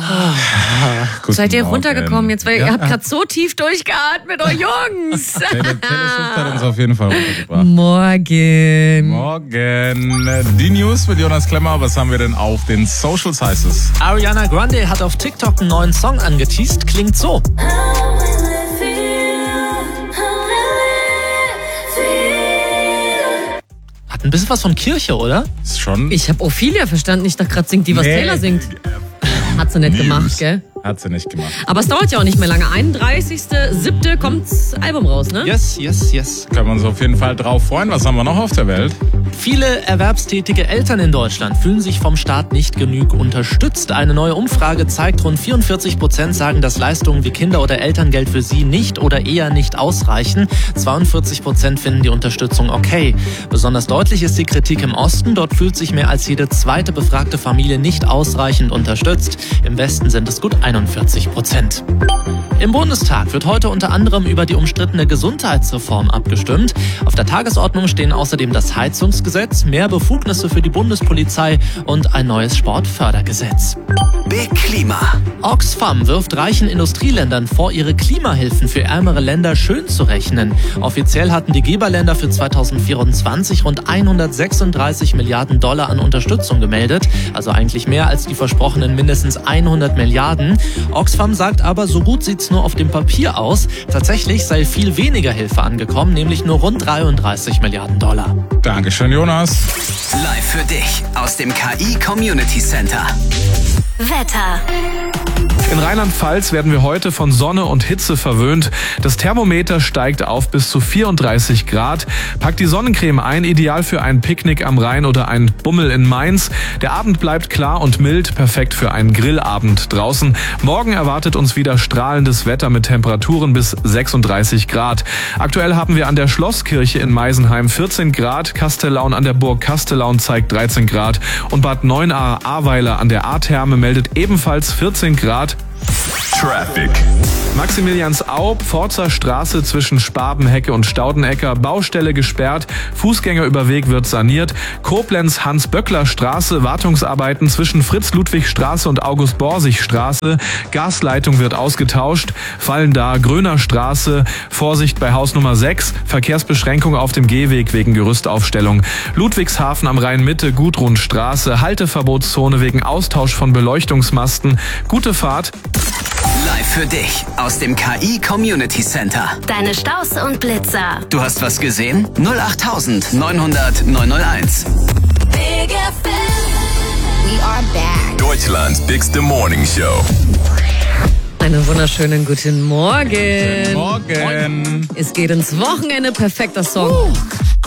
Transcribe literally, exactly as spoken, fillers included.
Oh. Seid ihr runtergekommen jetzt? Weil ja. ihr habt gerade so tief durchgeatmet, oh Jungs. Der Taylor Swift hat uns auf jeden Fall runtergebracht. Morgen. Morgen. Die News mit Jonas Klemmer. Was haben wir denn auf den Socials, heißt es? Ariana Grande hat auf TikTok einen neuen Song angeteased. Klingt so. Hat ein bisschen was von Kirche, oder? Ist schon. Ich habe Ophelia verstanden. Ich dachte gerade, singt die, was nee. Taylor singt. Hat sie nicht News. gemacht, gell? Hat sie nicht gemacht. Aber es dauert ja auch nicht mehr lange. einunddreißigster siebter kommt das Album raus, ne? Yes, yes, yes. Können wir uns auf jeden Fall drauf freuen. Was haben wir noch auf der Welt? Viele erwerbstätige Eltern in Deutschland fühlen sich vom Staat nicht genug unterstützt. Eine neue Umfrage zeigt, rund vierundvierzig Prozent sagen, dass Leistungen wie Kinder- oder Elterngeld für sie nicht oder eher nicht ausreichen. zweiundvierzig Prozent finden die Unterstützung okay. Besonders deutlich ist die Kritik im Osten. Dort fühlt sich mehr als jede zweite befragte Familie nicht ausreichend unterstützt. Im Westen sind es gut einundvierzig Prozent. Im Bundestag wird heute unter anderem über die umstrittene Gesundheitsreform abgestimmt. Auf der Tagesordnung stehen außerdem das Heizungsgesetz, mehr Befugnisse für die Bundespolizei und ein neues Sportfördergesetz. Big Klima. Oxfam wirft reichen Industrieländern vor, ihre Klimahilfen für ärmere Länder schön zu rechnen. Offiziell hatten die Geberländer für zweitausendvierundzwanzig rund hundertsechsunddreißig Milliarden Dollar an Unterstützung gemeldet, also eigentlich mehr als die versprochenen mindestens hundert Milliarden. Oxfam sagt aber, so gut sieht's nur auf dem Papier aus. Tatsächlich sei viel weniger Hilfe angekommen, nämlich nur rund dreiunddreißig Milliarden Dollar. Dankeschön, Jonas. Live für dich aus dem K I Community Center. Wetter. In Rheinland-Pfalz werden wir heute von Sonne und Hitze verwöhnt. Das Thermometer steigt auf bis zu vierunddreißig Grad. Packt die Sonnencreme ein, ideal für ein Picknick am Rhein oder ein Bummel in Mainz. Der Abend bleibt klar und mild, perfekt für einen Grillabend draußen. Morgen erwartet uns wieder strahlendes Wetter mit Temperaturen bis sechsunddreißig Grad. Aktuell haben wir an der Schlosskirche in Meisenheim vierzehn Grad, Kastellaun an der Burg Kastellaun zeigt dreizehn Grad und Bad Neuenahr-Ahrweiler an der A-Therme meldet ebenfalls vierzehn Grad. Traffic. Maximiliansau, Pforzer Straße zwischen Spabenhecke und Staudenecker, Baustelle gesperrt, Fußgängerüberweg wird saniert, Koblenz Hans-Böckler-Straße, Wartungsarbeiten zwischen Fritz-Ludwig-Straße und August-Borsig-Straße, Gasleitung wird ausgetauscht, Fallendar Gröner Straße, Vorsicht bei Haus Nummer sechs, Verkehrsbeschränkung auf dem Gehweg wegen Gerüstaufstellung, Ludwigshafen am Rhein-Mitte, Gudrunstraße, Halteverbotszone wegen Austausch von Beleuchtungsmasten, gute Fahrt. Live für dich aus dem K I Community Center. Deine Staus und Blitzer. Du hast was gesehen? null acht neunhundert neunhunderteins. Big F M. We are back. Deutschlands Bigste Morning Show. Einen wunderschönen guten Morgen. Guten Morgen. Es geht ins Wochenende. Perfekter Song. Uh.